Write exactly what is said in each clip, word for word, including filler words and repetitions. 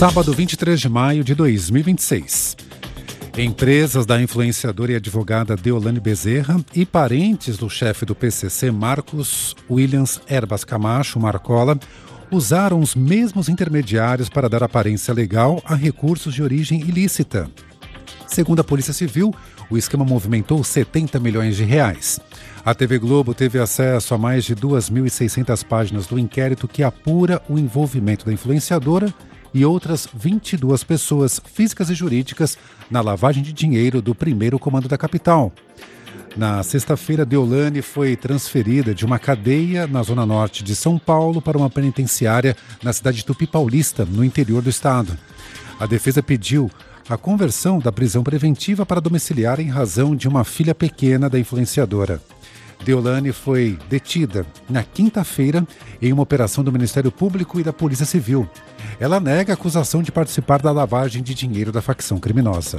Sábado, vinte e três de maio de dois mil e vinte e seis. Empresas da influenciadora e advogada Deolane Bezerra e parentes do chefe do P C C, Marcos Williams Erbas Camacho Marcola, usaram os mesmos intermediários para dar aparência legal a recursos de origem ilícita. Segundo a Polícia Civil, o esquema movimentou setenta milhões de reais. A T V Globo teve acesso a mais de duas mil e seiscentas páginas do inquérito que apura o envolvimento da influenciadora e outras vinte e duas pessoas físicas e jurídicas na lavagem de dinheiro do primeiro comando da capital. Na sexta-feira, Deolane foi transferida de uma cadeia na zona norte de São Paulo para uma penitenciária na cidade de Tupi Paulista, no interior do estado. A defesa pediu a conversão da prisão preventiva para domiciliar em razão de uma filha pequena da influenciadora. Deolane foi detida na quinta-feira em uma operação do Ministério Público e da Polícia Civil. Ela nega a acusação de participar da lavagem de dinheiro da facção criminosa.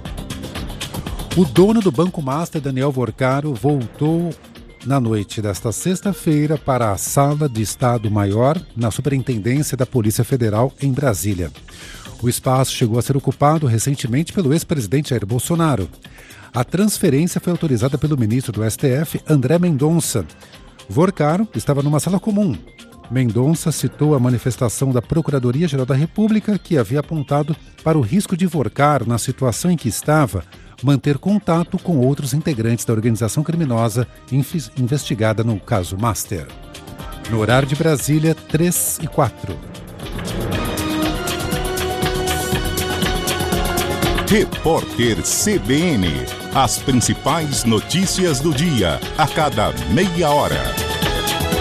O dono do Banco Master, Daniel Vorcaro, voltou na noite desta sexta-feira para a Sala de Estado-Maior na Superintendência da Polícia Federal em Brasília. O espaço chegou a ser ocupado recentemente pelo ex-presidente Jair Bolsonaro. A transferência foi autorizada pelo ministro do S T F, André Mendonça. Vorcaro estava numa sala comum. Mendonça citou a manifestação da Procuradoria-Geral da República, que havia apontado para o risco de Vorcaro, na situação em que estava, manter contato com outros integrantes da organização criminosa investigada no caso Master. No horário de Brasília, três e quatro. Repórter C B N. As principais notícias do dia, a cada meia hora.